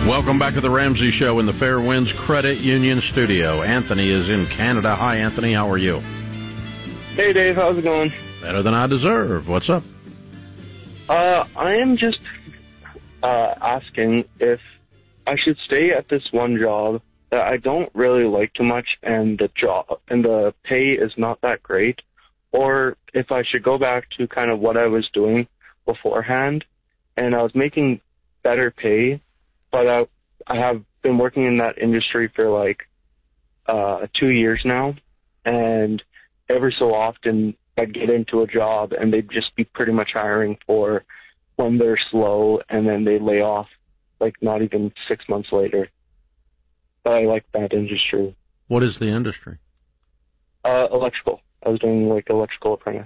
Welcome back to the Ramsey Show in the Fairwinds Credit Union studio. Anthony is in Canada. Hi, Anthony. How are you? Hey, Dave. How's it going? Better than I deserve. What's up? I am just asking if I should stay at this one job that I don't really like too much, and the pay is not that great, or if I should go back to kind of what I was doing beforehand, and I was making better pay, but I have been working in that industry for like 2 years now, and every so often I'd get into a job and they'd just be pretty much hiring for when they're slow, and then they lay off like not even 6 months later. But I like that industry. What is the industry? Electrical. I was doing like electrical apprentice.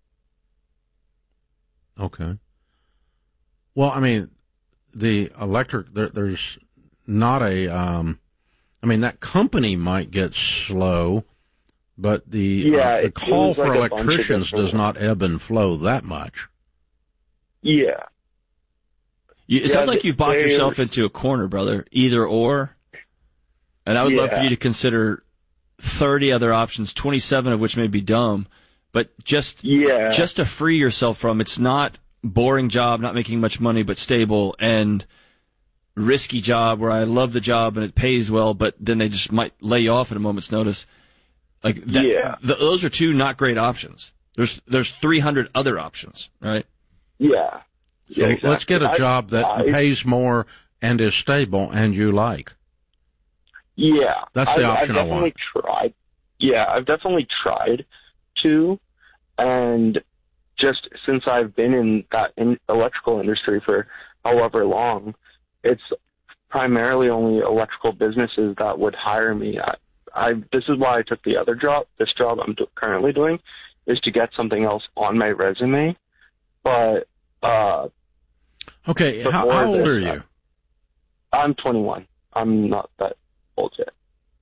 Okay. Well, I mean, the electric, there's not a, I mean, that company might get slow, but the call for like electricians does not ebb and flow that much. Yeah. It sounds like you've boxed yourself into a corner, brother. Either or. And I would love for you to consider 30 other options, 27 of which may be dumb, but just to free yourself from, it's not boring job, not making much money, but stable, and risky job where I love the job and it pays well, but then they just might lay you off at a moment's notice. Like that, those are two not great options. There's 300 other options, right? Yeah. So exactly. Let's get a job that pays more and is stable and you like. Yeah. That's the option I've definitely tried. Yeah, I've definitely tried to, and just since I've been in that electrical industry for however long, it's primarily only electrical businesses that would hire me. This is why I took the other job. This job I'm currently doing is to get something else on my resume. But okay, how old are you? I'm 21. I'm not that old yet.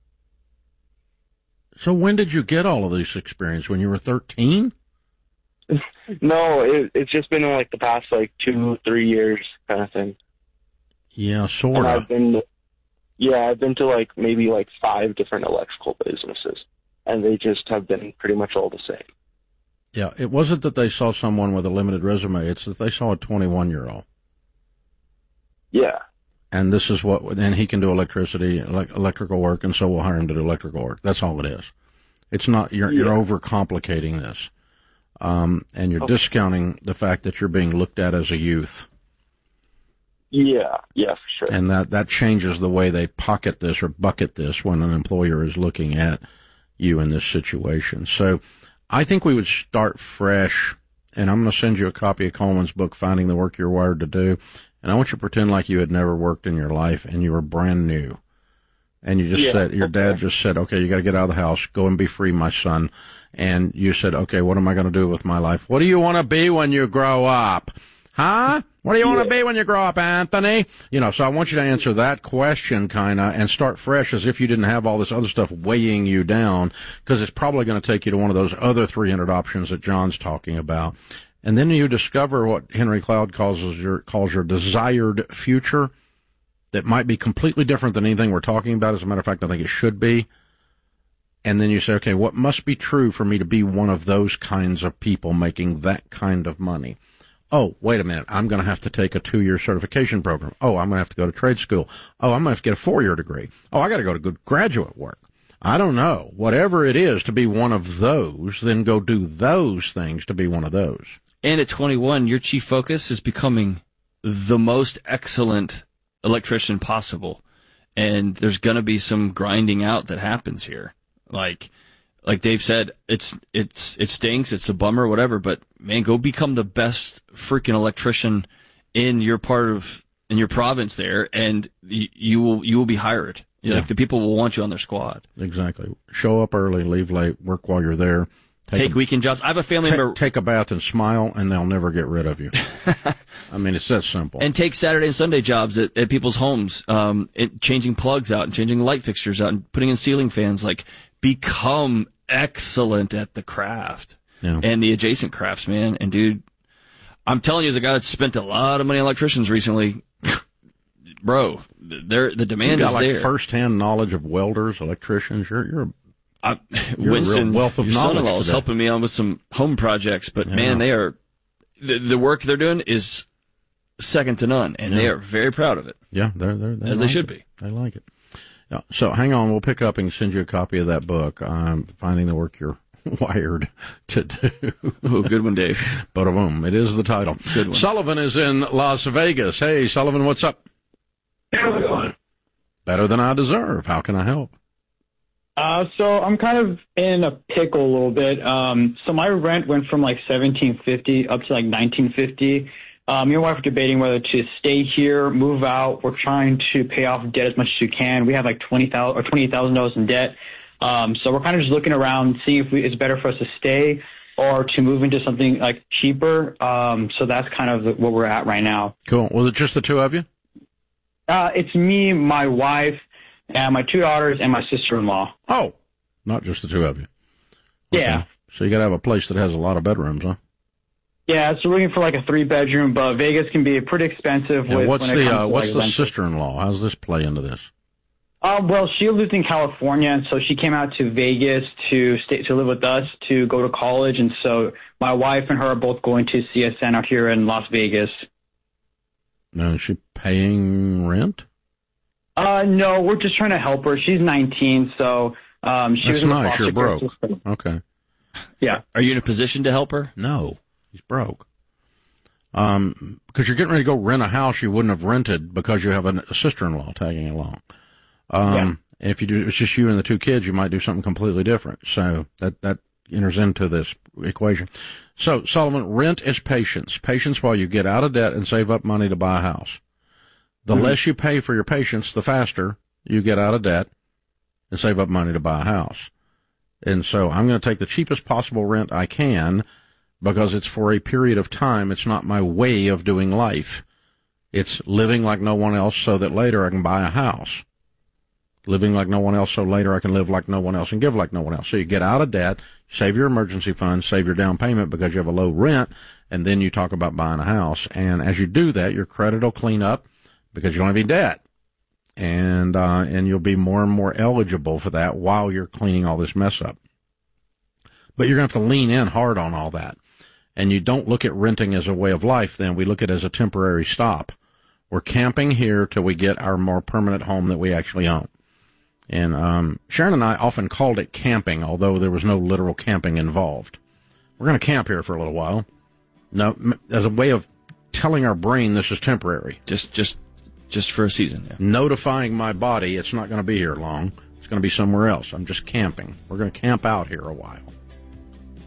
So when did you get all of this experience? When you were 13? No, it's just been in like the past like 2-3 years kind of thing. Yeah, sort of. I've been to like maybe like 5 different electrical businesses, and they just have been pretty much all the same. Yeah, it wasn't that they saw someone with a limited resume, it's that they saw a 21-year-old. Yeah. And this is what, then he can do electrical work, and so we'll hire him to do electrical work. That's all it is. It's not, you're overcomplicating this. And you're discounting the fact that you're being looked at as a youth. Yeah, for sure. And that changes the way they pocket this or bucket this when an employer is looking at you in this situation. So I think we would start fresh, and I'm going to send you a copy of Coleman's book, Finding the Work You're Wired to Do, and I want you to pretend like you had never worked in your life and you were brand new. And you just said, your dad just said, okay, you got to get out of the house, go and be free, my son. And you said, okay, what am I going to do with my life? What do you want to be when you grow up? Huh? What do you want to be when you grow up, Anthony? You know, so I want you to answer that question kind of and start fresh as if you didn't have all this other stuff weighing you down, because it's probably going to take you to one of those other 300 options that John's talking about. And then you discover what Henry Cloud calls your desired future that might be completely different than anything we're talking about. As a matter of fact, I think it should be. And then you say, okay, what must be true for me to be one of those kinds of people making that kind of money? Oh, wait a minute. I'm going to have to take a 2-year certification program. Oh, I'm going to have to go to trade school. Oh, I'm going to have to get a 4-year degree. Oh, I got to go to good graduate work. I don't know. Whatever it is to be one of those, then go do those things to be one of those. And at 21, your chief focus is becoming the most excellent electrician possible. And there's going to be some grinding out that happens here. Like Dave said, it stinks, it's a bummer, whatever, but man, go become the best freaking electrician in your province there, and you will be hired. Yeah. Like the people will want you on their squad. Exactly. Show up early, leave late, work while you're there. Take weekend jobs. I have a family member. Take a bath and smile, and they'll never get rid of you. I mean, it's that simple. And take Saturday and Sunday jobs at people's homes, changing plugs out and changing light fixtures out and putting in ceiling fans. Like, become excellent at the craft and the adjacent crafts, man. And dude, I'm telling you, as a guy that's spent a lot of money on electricians recently, bro, the demand you got is like there. First-hand knowledge of welders, electricians. You're Winston, a real wealth of your knowledge son-in-law is today. helping me on with some home projects, but man, they are the work they're doing is second to none, and they are very proud of it. Yeah, as they should be. They like it. Yeah. So hang on, we'll pick up and send you a copy of that book. Finding the Work You're Wired to Do. Oh, good one, Dave. Boom! It is the title. Good one. Sullivan is in Las Vegas. Hey, Sullivan, what's up? How's it going? Better than I deserve. How can I help? So I'm kind of in a pickle a little bit. So my rent went from like $1,750 up to like $1,950. Me and wife are debating whether to stay here, move out. We're trying to pay off debt as much as we can. We have like $20,000 or $28,000 in debt. So we're kind of just looking around, seeing if it's better for us to stay or to move into something like cheaper. So that's kind of where we're at right now. Cool. Was it just the two of you? It's me, my wife, and my 2 daughters, and my sister-in-law. Oh, not just the two of you. Okay. Yeah. So you got to have a place that has a lot of bedrooms, huh? Yeah, so we're looking for like a 3-bedroom, but Vegas can be pretty expensive. And what's the rent. sister-in-law? How's this play into this? Well, she lives in California, and so she came out to Vegas to live with us to go to college, and so my wife and her are both going to CSN out here in Las Vegas. Now, is she paying rent? No, we're just trying to help her. She's 19, so she was That's in the nice. foster You're care broke. system. Okay. Yeah. Are you in a position to help her? No, he's broke. Because you're getting ready to go rent a house you wouldn't have rented because you have a sister-in-law tagging along. If you do, it's just you and the 2 kids, you might do something completely different. So that enters into this equation. So, Sullivan, rent is patience. Patience while you get out of debt and save up money to buy a house. The less you pay for your patience, the faster you get out of debt and save up money to buy a house. And so I'm going to take the cheapest possible rent I can because it's for a period of time. It's not my way of doing life. It's living like no one else so that later I can buy a house. Living like no one else so later I can live like no one else and give like no one else. So you get out of debt, save your emergency fund, save your down payment because you have a low rent, and then you talk about buying a house. And as you do that, your credit will clean up because you don't have any debt. And you'll be more and more eligible for that while you're cleaning all this mess up. But you're going to have to lean in hard on all that. And you don't look at renting as a way of life then. We look at it as a temporary stop. We're camping here till we get our more permanent home that we actually own. And Sharon and I often called it camping, although there was no literal camping involved. We're going to camp here for a little while. No, as a way of telling our brain this is temporary. Just for a season. Yeah. Notifying my body it's not going to be here long. It's going to be somewhere else. I'm just camping. We're going to camp out here a while.